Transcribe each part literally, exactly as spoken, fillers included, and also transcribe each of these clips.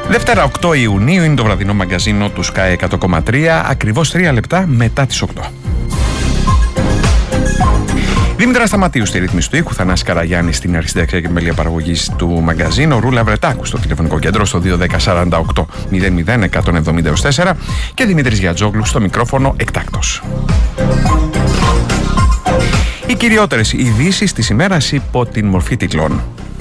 Δευτέρα οκτώ Ιουνίου είναι το βραδινό μαγκαζίνο του Sky εκατό κόμμα τρία, ακριβώς τρία λεπτά μετά τις οκτώ. Δήμητρα Σταματίου στη ρύθμιση του ήχου, Θανάση Καραγιάννη στην αρχισυνταξιακή επιμέλεια παραγωγής του μαγκαζίνου, Ρούλα Βρετάκου στο τηλεφωνικό κέντρο στο δύο ένα μηδέν σαράντα οκτώ μηδέν μηδέν εκατόν εβδομήντα τέσσερα και Δημήτρης Γιατζόγλου στο μικρόφωνο εκτάκτος. Οι κυριότερες ειδήσεις της ημέρας υπό την μορφή τίτλων.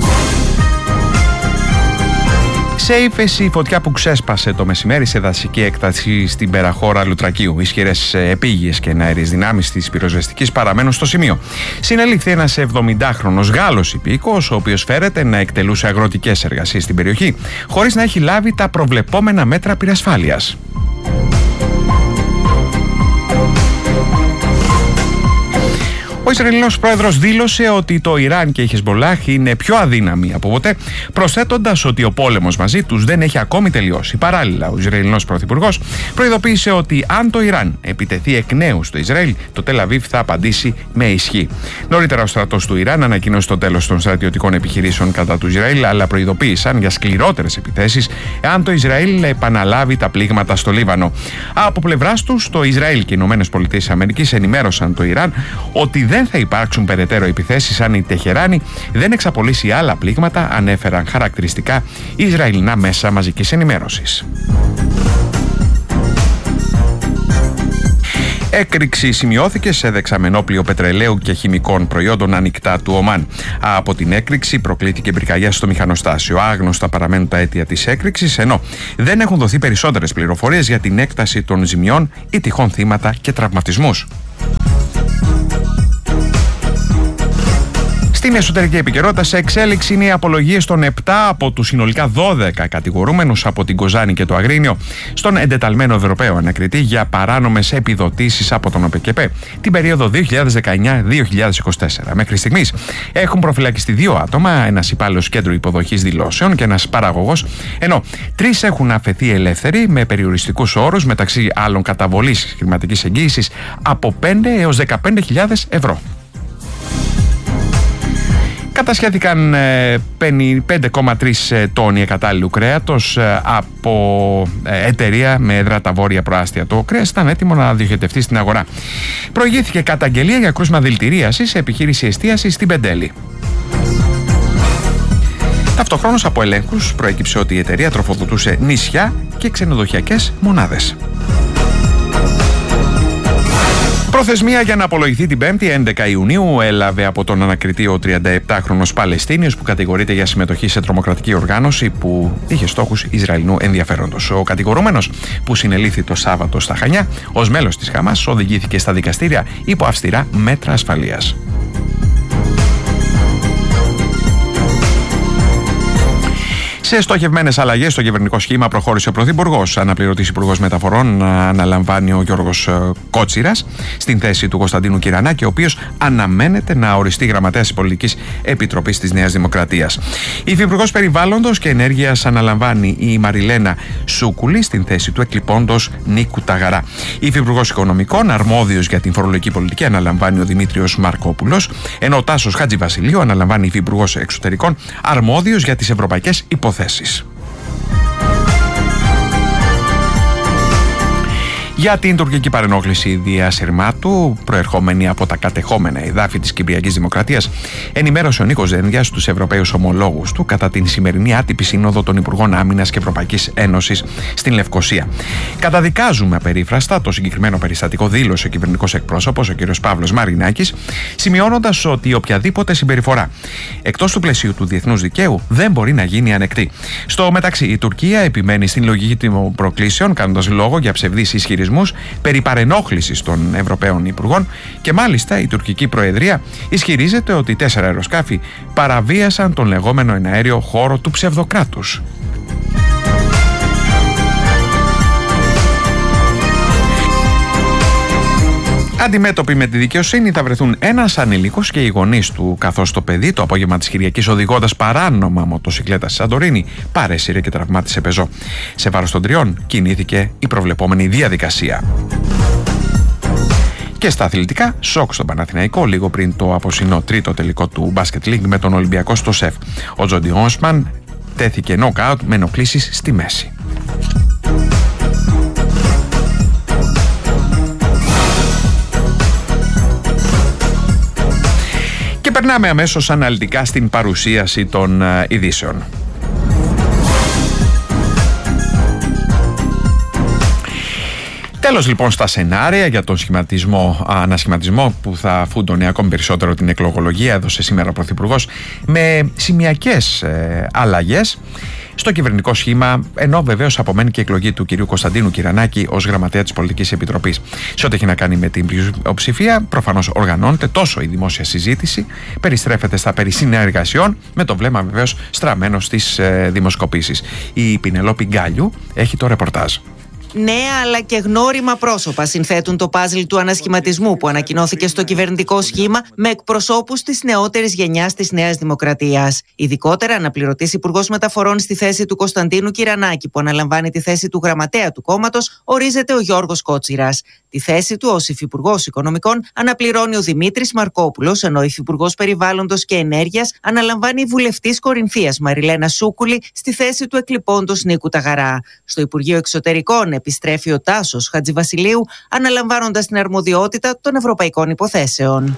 Σε ύφεση, η φωτιά που ξέσπασε το μεσημέρι σε δασική έκταση στην Περαχώρα Λουτρακίου. Ισχυρές επίγειες και εναέριες δυνάμεις της πυροσβεστικής παραμένουν στο σημείο. Συνελήφθη ένας εβδομηντάχρονος Γάλλος υπήκοος, ο οποίος φέρεται να εκτελούσε αγροτικές εργασίες στην περιοχή, χωρίς να έχει λάβει τα προβλεπόμενα μέτρα πυρασφάλειας. Ο Ισραηλινός πρόεδρος δήλωσε ότι το Ιράν και η Χεσμπολάχ είναι πιο αδύναμοι από ποτέ, προσθέτοντας ότι ο πόλεμος μαζί τους δεν έχει ακόμη τελειώσει. Παράλληλα, ο Ισραηλινός πρωθυπουργός προειδοποίησε ότι αν το Ιράν επιτεθεί εκ νέου στο Ισραήλ, το Τελ Αβίβ θα απαντήσει με ισχύ. Νωρίτερα, ο στρατός του Ιράν ανακοίνωσε το τέλος των στρατιωτικών επιχειρήσεων κατά του Ισραήλ, αλλά προειδοποίησαν για σκληρότερες επιθέσεις εάν το Ισραήλ επαναλάβει τα πλήγματα στο Λίβανο. Από πλευράς τους, το Ισραήλ και οι Ηνωμένες Πολιτείες Αμερικής ενημέρωσαν το Ιράν ότι δεν θα υπάρξουν περαιτέρω επιθέσεις αν η Τεχεράνη δεν εξαπολύσει άλλα πλήγματα, ανέφεραν χαρακτηριστικά οι Ισραηλινά μέσα μαζικής ενημέρωσης. Έκρηξη σημειώθηκε σε δεξαμενόπλιο πετρελαίου και χημικών προϊόντων ανοιχτά του Ομάν. Από την έκρηξη προκλήθηκε πυρκαγιά στο μηχανοστάσιο. Άγνωστα παραμένουν τα αίτια της έκρηξης, ενώ δεν έχουν δοθεί περισσότερες πληροφορίες για την έκταση των ζημιών ή τυχόν θύματα και τραυματισμούς. Στην εσωτερική επικαιρότητα, σε εξέλιξη είναι οι απολογίες των επτά από τους συνολικά δώδεκα κατηγορούμενους από την Κοζάνη και το Αγρίνιο στον εντεταλμένο Ευρωπαίο ανακριτή για παράνομες επιδοτήσεις από τον ΟΠΕΚΕΠΕ την περίοδο δύο χιλιάδες δεκαεννιά με δύο χιλιάδες είκοσι τέσσερα. Μέχρι στιγμής έχουν προφυλακιστεί δύο άτομα, ένας υπάλληλος κέντρου υποδοχής δηλώσεων και ένας παραγωγός, ενώ τρεις έχουν αφαιθεί ελεύθεροι με περιοριστικούς όρους, μεταξύ άλλων καταβολής χρηματικής εγγύησης από πέντε έως δεκαπέντε χιλιάδες ευρώ. Κατασχέθηκαν πέντε κόμμα τρία τόνοι εκατάλληλου κρέατος από εταιρεία με έδρα τα Βόρεια Προάστια. Το κρέας ήταν έτοιμο να διοχετευτεί στην αγορά. Προηγήθηκε καταγγελία για κρούσμα δηλητηρίασης σε επιχείρηση εστίασης στην Πεντέλη. Ταυτοχρόνως από ελέγχους προέκυψε ότι η εταιρεία τροφοδοτούσε νησιά και ξενοδοχειακές μονάδες. Προθεσμία για να απολογηθεί την Πέμπτη, έντεκα Ιουνίου, έλαβε από τον ανακριτή ο τριανταεπτάχρονος Παλαιστίνιος που κατηγορείται για συμμετοχή σε τρομοκρατική οργάνωση που είχε στόχους Ισραηλινού ενδιαφέροντος. Ο κατηγορούμενος, που συνελήφθη το Σάββατο στα Χανιά ως μέλος της Χαμάς, οδηγήθηκε στα δικαστήρια υπό αυστηρά μέτρα ασφαλείας. Σε στοχευμένες αλλαγές στο κυβερνητικό σχήμα προχώρησε ο Πρωθυπουργός. Αναπληρωτής Υπουργός Μεταφορών αναλαμβάνει ο Γιώργος Κότσιρας στην θέση του Κωνσταντίνου Κυρανάκη, ο οποίος αναμένεται να οριστεί γραμματέας της Πολιτικής Επιτροπής της Νέας Δημοκρατίας. Η Υφυπουργός Περιβάλλοντος και Ενέργειας αναλαμβάνει η Μαριλένα Σούκουλη στην θέση του εκλειπώντος Νίκου Ταγαρά. Η Υφυπουργός Οικονομικών, αρμόδιος για την φορολογική πολιτική, αναλαμβάνει ο Δημήτριος Μαρκόπουλος, ενώ ο Τάσος Χατζηβασιλείου αναλαμβάνει Υφυπουργός Εξωτερικών, αρμόδιος για τις ευρωπαϊκές υποθέσεις. Για την τουρκική παρενόχληση Δία Σερμάτου, προερχόμενη από τα κατεχόμενα εδάφη της Κυπριακής Δημοκρατίας, ενημέρωσε ο Νίκος Δένδιας τους Ευρωπαίους ομολόγους του κατά την σημερινή άτυπη σύνοδο των Υπουργών Άμυνας και Ευρωπαϊκής Ένωσης στην Λευκοσία. Καταδικάζουμε απερίφραστα το συγκεκριμένο περιστατικό, δήλωσε ο κυβερνητικός εκπρόσωπος, ο κ. Παύλος Μαρινάκης, σημειώνοντας ότι οποιαδήποτε συμπεριφορά εκτός του πλαισίου του διεθνούς δικαίου δεν μπορεί να γίνει ανεκτή. Στο μεταξύ, η Τουρκία επιμένει στην λογική των προκλήσεων, κάνοντας λόγο για ψευδείς ισχυρισμούς περί παρενόχλησης των Ευρωπαίων Υπουργών και μάλιστα η τουρκική Προεδρία ισχυρίζεται ότι τέσσερα αεροσκάφη παραβίασαν τον λεγόμενο εναέριο χώρο του ψευδοκράτους. Αντιμέτωποι με τη δικαιοσύνη θα βρεθούν ένας ανήλικος και οι γονείς του, καθώς το παιδί το απόγευμα της Κυριακής, οδηγώντας παράνομα μοτοσικλέτα στη Σαντορίνη, παρέσυρε και τραυμάτισε πεζό. Σε βάρος των τριών κινήθηκε η προβλεπόμενη διαδικασία. Και στα αθλητικά, σοκ στον Παναθηναϊκό λίγο πριν το απόψινό τρίτο τελικό του Basket League με τον Ολυμπιακό στο ΣΕΦ. Ο Τζόντι Όσμαν τέθηκε νοκάουτ με ενοχλήσεις στη μέση. Και περνάμε αμέσως αναλυτικά στην παρουσίαση των uh, ειδήσεων. Τέλος λοιπόν στα σενάρια για τον σχηματισμό, ανασχηματισμό που θα φούντωνε ακόμη περισσότερο την εκλογολογία, έδωσε σήμερα ο Πρωθυπουργός με σημειακές ε, αλλαγές στο κυβερνητικό σχήμα, ενώ βεβαίως απομένει και η εκλογή του κυρίου Κωνσταντίνου Κυρανάκη ως γραμματέα της Πολιτικής Επιτροπής. Σε ό,τι έχει να κάνει με την πλειοψηφία, προφανώς οργανώνεται τόσο η δημόσια συζήτηση, περιστρέφεται στα περί συνεργασιών, με το βλέμμα βεβαίως στραμμένο στις ε, δημοσκοπήσεις. Η Πινελόπη Γκάλιου έχει το ρεπορτάζ. Νέα αλλά και γνώριμα πρόσωπα συνθέτουν το πάζλ του ανασχηματισμού που ανακοινώθηκε στο κυβερνητικό σχήμα με εκπροσώπους της νεότερης γενιάς της Νέας Δημοκρατίας. Ειδικότερα, αναπληρωτής Υπουργός Μεταφορών στη θέση του Κωνσταντίνου Κυρανάκη, που αναλαμβάνει τη θέση του γραμματέα του κόμματος, ορίζεται ο Γιώργος Κότσιρας. Τη θέση του ως Υφυπουργός Οικονομικών αναπληρώνει ο Δημήτρης Μαρκόπουλος, ενώ Υφυπουργός Περιβάλλοντος και Ενέργειας αναλαμβάνει η βουλευτής Κορινθίας Μαριλένα Σούκουλη στη θέση του εκλειπώντος Νίκου Ταγαρά. Στο Υπουργείο Εξωτερικών επιστρέφει ο Τάσος Χατζηβασιλείου, αναλαμβάνοντας την αρμοδιότητα των ευρωπαϊκών υποθέσεων.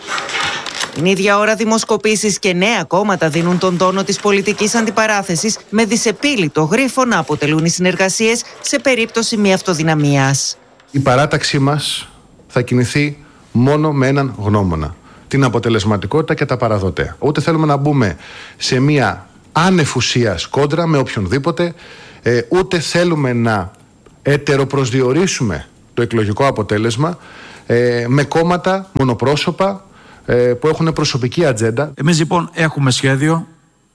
Την ίδια ώρα, δημοσκοπήσεις και νέα κόμματα δίνουν τον τόνο της πολιτικής αντιπαράθεσης, με δυσεπίλητο γρίφο να αποτελούν οι συνεργασίες σε περίπτωση μη αυτοδυναμίας. Η παράταξή μας θα κινηθεί μόνο με έναν γνώμονα: την αποτελεσματικότητα και τα παραδοτέα. Ούτε θέλουμε να μπούμε σε μια άνευ ουσίας κόντρα με οποιονδήποτε, ε, ούτε θέλουμε να ετεροπροσδιορίσουμε το εκλογικό αποτέλεσμα ε, με κόμματα μονοπρόσωπα ε, που έχουν προσωπική ατζέντα. Εμείς λοιπόν έχουμε σχέδιο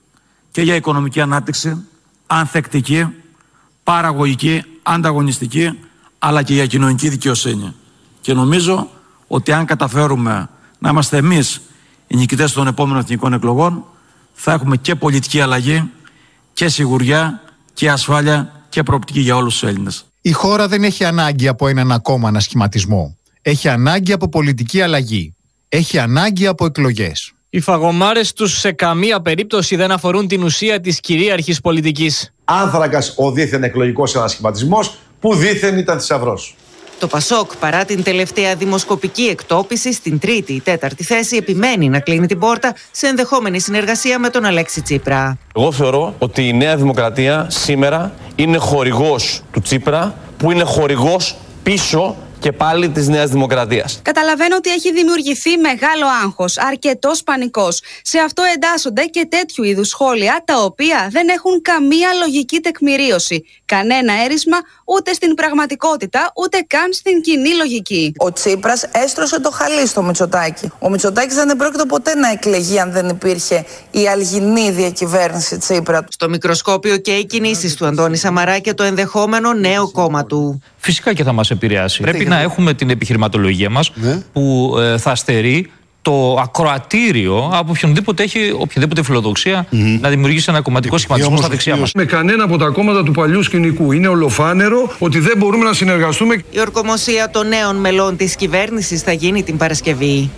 και για οικονομική ανάπτυξη, ανθεκτική, παραγωγική, ανταγωνιστική, αλλά και για κοινωνική δικαιοσύνη. Και νομίζω ότι αν καταφέρουμε να είμαστε εμείς οι νικητές των επόμενων εθνικών εκλογών, θα έχουμε και πολιτική αλλαγή και σιγουριά και ασφάλεια και προοπτική για όλους τους Έλληνες. Η χώρα δεν έχει ανάγκη από έναν ακόμα ανασχηματισμό. Έχει ανάγκη από πολιτική αλλαγή. Έχει ανάγκη από εκλογές. Οι φαγωμάρες τους σε καμία περίπτωση δεν αφορούν την ουσία της κυρίαρχης πολιτικής. Άνθρακας ο δίθεν εκλογικός ανασχηματισμός που δίθεν ήταν θησαυρός. Το Πασόκ, παρά την τελευταία δημοσκοπική εκτόπιση, στην τρίτη ή τέταρτη θέση, επιμένει να κλείνει την πόρτα σε ενδεχόμενη συνεργασία με τον Αλέξη Τσίπρα. Εγώ θεωρώ ότι η Νέα Δημοκρατία σήμερα είναι χορηγός του Τσίπρα, που είναι χορηγός πίσω και πάλι της Νέας Δημοκρατίας. Καταλαβαίνω ότι έχει δημιουργηθεί μεγάλο άγχος, αρκετός πανικός. Σε αυτό εντάσσονται και τέτοιου είδους σχόλια, τα οποία δεν έχουν καμία λογική τεκμηρίωση. Κανένα έρισμα ούτε στην πραγματικότητα, ούτε καν στην κοινή λογική. Ο Τσίπρας έστρωσε το χαλί στο Μητσοτάκη. Ο Μητσοτάκης δεν πρόκειται ποτέ να εκλεγεί αν δεν υπήρχε η αλγινή διακυβέρνηση Τσίπρα. Στο μικροσκόπιο και οι κινήσεις του Αντώνη Σαμαρά και το ενδεχόμενο νέο κόμμα του. Φυσικά και θα μας επηρεάσει. Πρέπει να έχουμε την επιχειρηματολογία μας, ναι, που ε, θα στερεί το ακροατήριο από οποιονδήποτε έχει οποιαδήποτε φιλοδοξία mm-hmm. να δημιουργήσει ένα κομματικό σχηματισμό στα δεξιά μας. Με κανένα από τα κόμματα του παλιού σκηνικού. Είναι ολοφάνερο ότι δεν μπορούμε να συνεργαστούμε. Η ορκομοσία των νέων μελών της κυβέρνησης θα γίνει την Παρασκευή.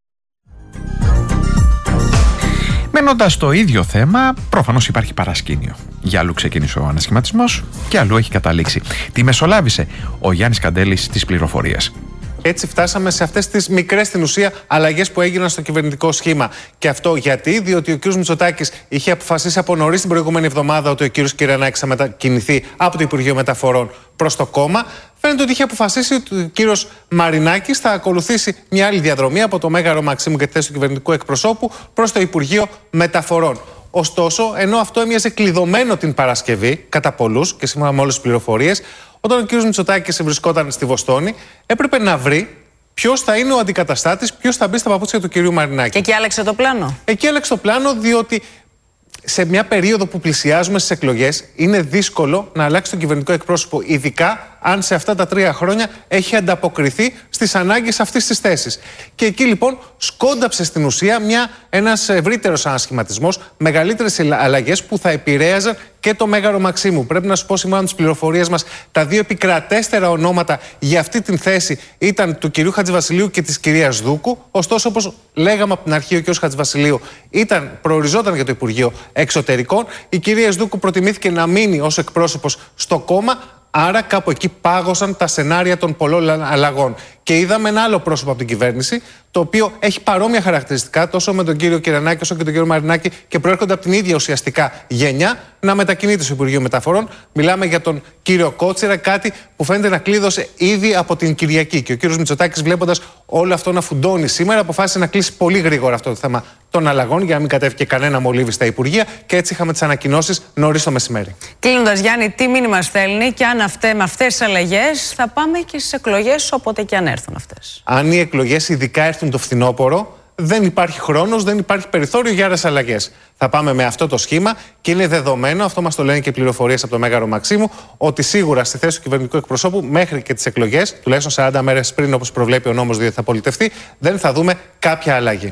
Μένοντας στο ίδιο θέμα, προφανώς υπάρχει παρασκήνιο. Για αλλού ξεκίνησε ο ανασχηματισμός και αλλού έχει καταλήξει. Τη μεσολάβησε ο Γιάννης Καντέλης της Πληροφορίας. Έτσι φτάσαμε σε αυτές τις μικρές στην ουσία αλλαγές που έγιναν στο κυβερνητικό σχήμα. Και αυτό γιατί, διότι ο κ. Μητσοτάκης είχε αποφασίσει από νωρίς την προηγούμενη εβδομάδα ότι ο κ. Κυρανάκης θα μετακινηθεί από το Υπουργείο Μεταφορών προς το κόμμα. Φαίνεται ότι είχε αποφασίσει ότι ο κ. Μαρινάκης θα ακολουθήσει μια άλλη διαδρομή από το Μέγαρο Μαξίμου και τη θέση του κυβερνητικού εκπροσώπου προς το Υπουργείο Μεταφορών. Ωστόσο, ενώ αυτό έμοιαζε κλειδωμένο την Παρασκευή, κατά πολλούς και σύμφωνα με όλες τις πληροφορίες, όταν ο κ. Μητσοτάκης βρισκόταν στη Βοστόνη, έπρεπε να βρει ποιος θα είναι ο αντικαταστάτης, ποιος θα μπει στα παπούτσια του κ. Μαρινάκη. Και εκεί άλλαξε το πλάνο. Εκεί άλλαξε το πλάνο, διότι σε μια περίοδο που πλησιάζουμε στις εκλογές, είναι δύσκολο να αλλάξει τον κυβερνητικό εκπρόσωπο, ειδικά αν σε αυτά τα τρία χρόνια έχει ανταποκριθεί στις ανάγκες αυτής της θέσης. Και εκεί λοιπόν σκόνταψε στην ουσία μια, ένας ευρύτερος ανασχηματισμός, μεγαλύτερες αλλαγές που θα επηρέαζαν και το Μέγαρο Μαξίμου. Πρέπει να σου πω σήμερα τις πληροφορίες μας, τα δύο επικρατέστερα ονόματα για αυτή την θέση ήταν του κυρίου Χατζηβασιλείου και της κυρίας Δούκου. Ωστόσο, όπως λέγαμε από την αρχή, ο κύριος Χατζηβασιλείου ήταν, προοριζόταν για το Υπουργείο Εξωτερικών. Η κυρία Δούκου προτιμήθηκε να μείνει ως εκπρόσωπος στο κόμμα. Άρα κάπου εκεί πάγωσαν τα σενάρια των πολλών αλλαγών. Και είδαμε ένα άλλο πρόσωπο από την κυβέρνηση, το οποίο έχει παρόμοια χαρακτηριστικά τόσο με τον κύριο Κυρανάκη όσο και τον κύριο Μαρινάκη και προέρχονται από την ίδια ουσιαστικά γενιά, να μετακινείται στο Υπουργείο Μεταφορών. Μιλάμε για τον κύριο Κότσιρα, κάτι που φαίνεται να κλείδωσε ήδη από την Κυριακή. Και ο κύριος Μητσοτάκης, βλέποντας όλο αυτό να φουντώνει σήμερα, αποφάσισε να κλείσει πολύ γρήγορα αυτό το θέμα των αλλαγών για να μην κατέβηκε κανένα μολύβι στα Υπουργεία. Και έτσι είχαμε τις ανακοινώσεις νωρίς το μεσημέρι. Κλείνοντας, Γιάννη, τι μήνυμα στέλνει και αν αυτέ, με αυτές τις αλλαγές θα πάμε και στις εκλογές όποτε και αν έρθουν αυτές. Αν οι εκλογές ειδικά έρθουν το φθινόπωρο, δεν υπάρχει χρόνος, δεν υπάρχει περιθώριο για άλλες αλλαγές. Θα πάμε με αυτό το σχήμα και είναι δεδομένο, αυτό μας το λένε και οι πληροφορίες από το Μέγαρο Μαξίμου, ότι σίγουρα στη θέση του κυβερνητικού εκπροσώπου μέχρι και τις εκλογές, τουλάχιστον σαράντα μέρες πριν, όπως προβλέπει ο νόμος, διότι θα πολιτευτεί, δεν θα δούμε κάποια αλλαγή.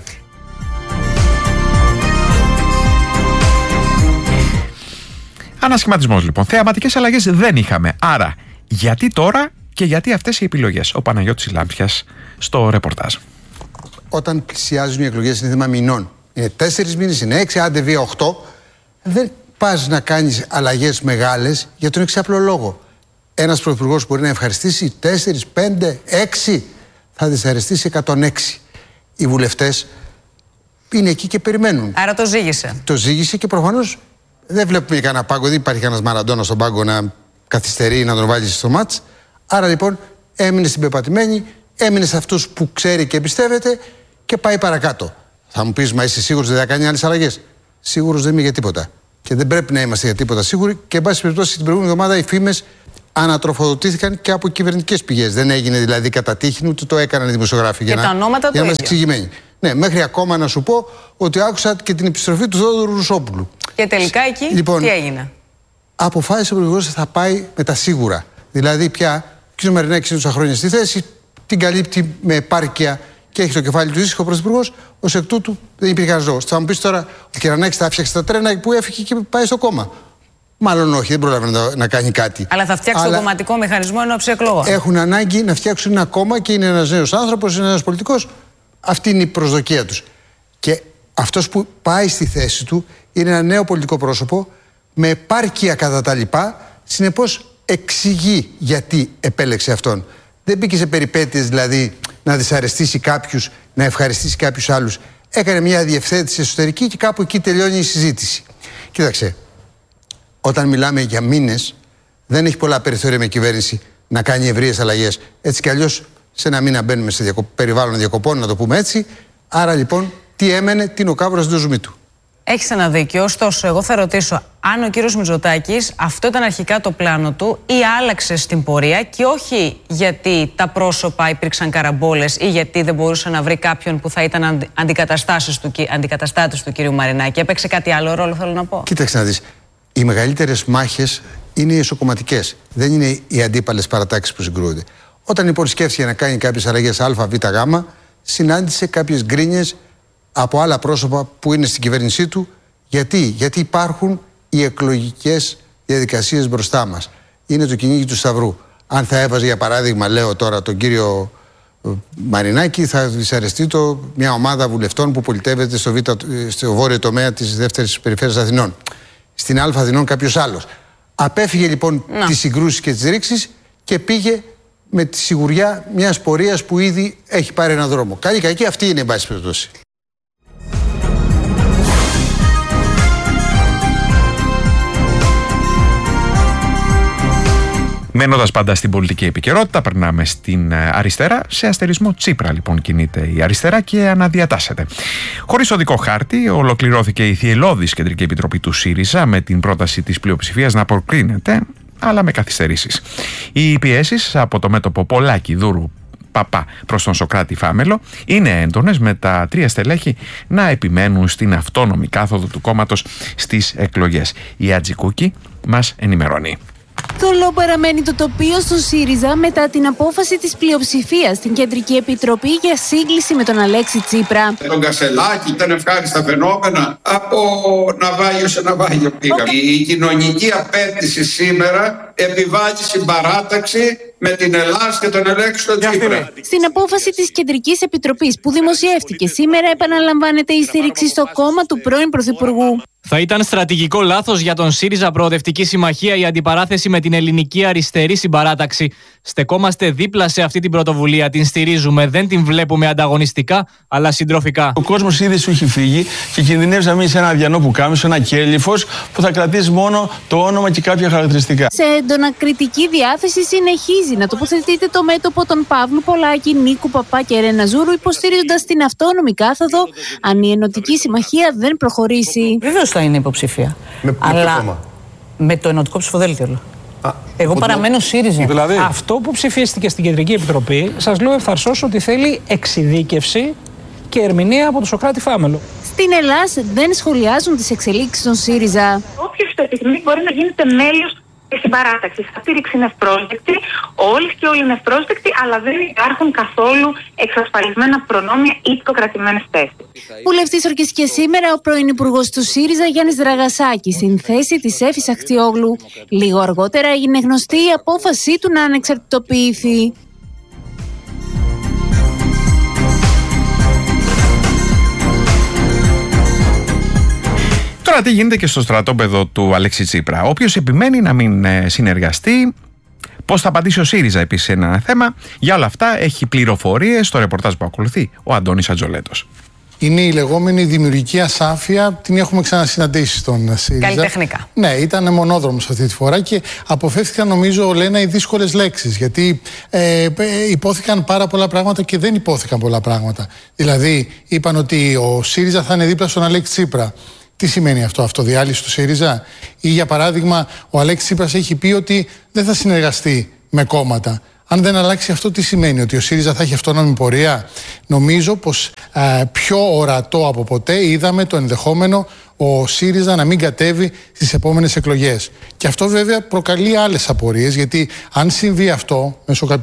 Ανασχηματισμός λοιπόν. Θεαματικές αλλαγές δεν είχαμε. Άρα, γιατί τώρα και γιατί αυτές οι επιλογές? Ο Παναγιώτης Λάμπιας στο ρεπορτάζ. Όταν πλησιάζουν οι εκλογές είναι θέμα μηνών. Είναι τέσσερις μήνες, είναι έξι, άντε βία οχτώ. Δεν πας να κάνεις αλλαγές μεγάλες για τον εξή απλό λόγο. Ένας πρωθυπουργός μπορεί να ευχαριστήσει τέσσερις, πέντε, έξι, θα δυσαρεστήσει εκατόν έξι. Οι βουλευτές είναι εκεί και περιμένουν. Άρα το ζήγησε. Το ζήγησε και προφανώς δεν βλέπουμε κανένα πάγκο, δεν υπάρχει κανένας Μαραντόνα στον πάγκο να καθυστερεί να τον βάλει στο μάτς. Άρα λοιπόν έμεινε στην πεπατημένη, έμεινε σε αυτούς που ξέρει και εμπιστεύεται και πάει παρακάτω. Θα μου πεις, μα είσαι σίγουρος ότι δεν θα κάνει άλλες αλλαγές? Σίγουρος δεν είμαι για τίποτα. Και δεν πρέπει να είμαστε για τίποτα σίγουροι. Και εν πάση περιπτώσει, την προηγούμενη εβδομάδα οι φήμες ανατροφοδοτήθηκαν και από κυβερνητικές πηγές. Δεν έγινε δηλαδή κατά τύχη, ούτε το έκαναν οι δημοσιογράφοι. Και για τα να, ονόματα για το να ίδιο. Εξηγημένοι. Ναι, μέχρι ακόμα να σου πω ότι άκουσα και την επιστροφή του Θόδωρου Ρουσόπουλου. Και τελικά εκεί λοιπόν, τι έγινε? Αποφάσισε ο Πρωθυπουργός θα πάει με τα σίγουρα. Δηλαδή πια ο κ. Μαρινάκης είναι τόσα χρόνια στη θέση, την καλύπτει με επάρκεια και έχει το κεφάλι του ήσυχο ο Πρωθυπουργός. Ως εκ τούτου δεν υπήρχε κανένα λόγος. Θα μου πει τώρα, ο Κυρανάκης θα φτιάξει τα τρένα που έφυγε και πάει στο κόμμα. Μάλλον όχι, δεν πρόλαβε να, να κάνει κάτι. Αλλά θα φτιάξει Αλλά το κομματικό μηχανισμό ενόψει εκλογών. Έχουν ανάγκη να φτιάξουν ένα κόμμα και είναι ένας νέος άνθρωπος, είναι ένας πολιτικός. Αυτή είναι η προσδοκία τους. Και αυτός που πάει στη θέση του είναι ένα νέο πολιτικό πρόσωπο με επάρκεια κατά τα λοιπά. Συνεπώς εξηγεί γιατί επέλεξε αυτόν. Δεν μπήκε σε περιπέτειες δηλαδή να δυσαρεστήσει κάποιους, να ευχαριστήσει κάποιους άλλους. Έκανε μια διευθέτηση εσωτερική και κάπου εκεί τελειώνει η συζήτηση. Κοίταξε, όταν μιλάμε για μήνες, δεν έχει πολλά περιθώρια με κυβέρνηση να κάνει ευρείες αλλαγές. Έτσι κι αλλιώς σε ένα μήνα μπαίνουμε σε διακο... περιβάλλον διακοπών, να το πούμε έτσι. Άρα λοιπόν, τι έμενε, τι είναι ο κάβουρας του ζουμί του. Έχεις ένα δίκιο, ωστόσο εγώ θα ρωτήσω αν ο κύριος Μητσοτάκης αυτό ήταν αρχικά το πλάνο του ή άλλαξε στην πορεία και όχι γιατί τα πρόσωπα υπήρξαν καραμπόλες ή γιατί δεν μπορούσε να βρει κάποιον που θα ήταν αντικαταστάσεις του, αντικαταστάτης του κύριου Μαρινάκη. Έπαιξε κάτι άλλο ρόλο, θέλω να πω? Κοίταξε να δεις. Οι μεγαλύτερες μάχες είναι οι εσωκομματικές. Δεν είναι οι αντίπαλες παρατάξεις που συγκρούονται. Όταν λοιπόν σκέφτηκε να κάνει κάποιες αλλαγές Α, Β, Γ, συνάντησε κάποιες γκρίνιες από άλλα πρόσωπα που είναι στην κυβέρνησή του. Γιατί? Γιατί υπάρχουν οι εκλογικές διαδικασίες μπροστά μας. Είναι το κυνήγι του Σταυρού. Αν θα έβαζε για παράδειγμα, λέω τώρα, τον κύριο Μαρινάκη, θα δυσαρεστεί το μια ομάδα βουλευτών που πολιτεύεται στο, β, στο βόρειο τομέα της δεύτερης περιφέρειας Αθηνών. Στην Α Αθηνών κάποιος άλλος. Απέφυγε λοιπόν να. τις συγκρούσεις και τις ρήξεις και πήγε με τη σιγουριά μιας πορείας που ήδη έχει πάρει έναν δρόμο. Καλή κακή, αυτή είναι η πάση περιπτώσει. Μένοντας πάντα στην πολιτική επικαιρότητα, περνάμε στην αριστερά. Σε αστερισμό Τσίπρα λοιπόν κινείται η αριστερά και αναδιατάσσεται. Χωρίς οδικό χάρτη, ολοκληρώθηκε η θυελλώδης Κεντρική Επιτροπή του ΣΥΡΙΖΑ με την πρόταση της πλειοψηφίας να προκρίνεται, αλλά με καθυστερήσεις. Οι πιέσεις από το μέτωπο Πολάκη, Δούρου, Παπά προς τον Σωκράτη Φάμελο είναι έντονες, με τα τρία στελέχη να επιμένουν στην αυτόνομη κάθοδο του κόμματος στις εκλογές. Η Ατζικούκη μας ενημερώνει. Θολό παραμένει το τοπίο στον ΣΥΡΙΖΑ μετά την απόφαση της πλειοψηφίας στην Κεντρική Επιτροπή για σύγκληση με τον Αλέξη Τσίπρα. Τον Κασελάκη ήταν ευχάριστα φαινόμενα. Από ναυάγιο σε ναυάγιο πήγαμε. Η κοινωνική απέτηση σήμερα επιβάλλει συμπαράταξη με την Ελλάδα και τον Αλέξη τον Τσίπρα. Στην απόφαση της Κεντρικής Επιτροπής που δημοσιεύτηκε σήμερα επαναλαμβάνεται η στήριξη στο κόμμα του πρώην Πρωθυπουργού. Θα ήταν στρατηγικό λάθος για τον ΣΥΡΙΖΑ Προοδευτική Συμμαχία η αντιπαράθεση με την Ελληνική Αριστερή Συμπαράταξη. Στεκόμαστε δίπλα σε αυτή την πρωτοβουλία. Την στηρίζουμε. Δεν την βλέπουμε ανταγωνιστικά, αλλά συντροφικά. Ο κόσμος ήδη σου έχει φύγει και κινδυνεύει να μείνει σε ένα αδιανό που κάμισο, ένα κέλυφος που θα κρατήσει μόνο το όνομα και κάποια χαρακτηριστικά. Σε έντονα κριτική διάθεση συνεχίζει να τοποθετείται το μέτωπο των Παύλου Πολάκη, Νίκου Παπά και Ρένα Ζούρου, υποστηρίζοντας την αυτόνομη κάθοδο αν η Ενωτική Συμμαχία δεν προχωρήσει. Βεβαίως θα είναι υποψήφια. Με, αλλά με με το ενωτικό ψηφοδέλτιο. Α, Εγώ παραμένω ΣΥΡΙΖΑ. Δηλαδή. Αυτό που ψηφίστηκε στην Κεντρική Επιτροπή, σας λέω ευθαρσώς ότι θέλει εξειδίκευση και ερμηνεία από το Σωκράτη Φάμελο. Στην Ελλάδα δεν σχολιάζουν τις εξελίξεις των ΣΥΡΙΖΑ. Όποιος το επιθυμεί μπορεί να γίνεται μέλος της συμπαράταξης. Αυτή η ρήξη είναι ευπρόσδεκτη, όλες και όλοι είναι ευπρόσδεκτοι, αλλά δεν υπάρχουν καθόλου εξασφαλισμένα προνόμια ή υποκρατημένες θέσεις. Βουλευτής ορκίστηκε σήμερα ο πρώην Υπουργός του ΣΥΡΙΖΑ Γιάννης Δραγασάκης στην θέση της Εύης Αχτιόγλου. Λίγο αργότερα έγινε γνωστή η απόφασή του να ανεξαρτητοποιηθεί. Τώρα τι γίνεται και στο στρατόπεδο του Αλέξη Τσίπρα, ο οποίος επιμένει να μην συνεργαστεί. Πώς θα απαντήσει ο ΣΥΡΙΖΑ επίσης σε ένα θέμα. Για όλα αυτά έχει πληροφορίες στο ρεπορτάζ που ακολουθεί ο Αντώνης Ατζολέτος. Είναι η λεγόμενη δημιουργική ασάφεια, την έχουμε ξανασυναντήσει στον ΣΥΡΙΖΑ. Καλλιτεχνικά. Ναι, ήταν μονόδρομος αυτή τη φορά και αποφεύθηκαν, νομίζω, Λένα, οι δύσκολες λέξεις. Γιατί ε, υπόθηκαν πάρα πολλά πράγματα και δεν υπόθηκαν πολλά πράγματα. Δηλαδή, είπαν ότι ο ΣΥΡΙΖΑ θα είναι δίπλα στον Αλέξη Τσίπρα. Τι σημαίνει αυτό, αυτοδιάλυση του ΣΥΡΙΖΑ? Ή για παράδειγμα, ο Αλέξης Τσίπρας έχει πει ότι δεν θα συνεργαστεί με κόμματα. Αν δεν αλλάξει αυτό, τι σημαίνει? Ότι ο ΣΥΡΙΖΑ θα έχει αυτόνομη πορεία? Νομίζω πως ε, πιο ορατό από ποτέ είδαμε το ενδεχόμενο ο ΣΥΡΙΖΑ να μην κατέβει στις επόμενες εκλογές. Και αυτό βέβαια προκαλεί άλλες απορίες, γιατί αν συμβεί αυτό μέσω κάποιου